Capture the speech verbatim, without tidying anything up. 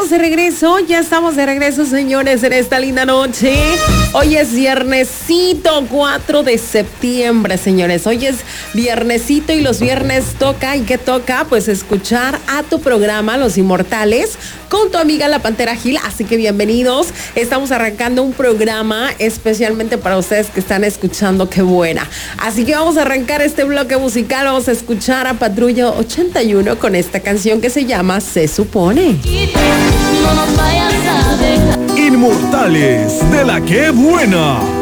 estamos de regreso, ya estamos de regreso, señores, en esta linda noche. Hoy es viernesito cuatro de septiembre, señores. Hoy es viernesito y los viernes toca. ¿Y qué toca? Pues escuchar a tu programa Los Inmortales con tu amiga La Pantera Gil. Así que bienvenidos. Estamos arrancando un programa especialmente para ustedes que están escuchando. ¡Qué buena! Así que vamos a arrancar este bloque musical. Vamos a escuchar a Patrulla ochenta y uno con esta canción que se llama Se Supone. Inmortales de la que buena.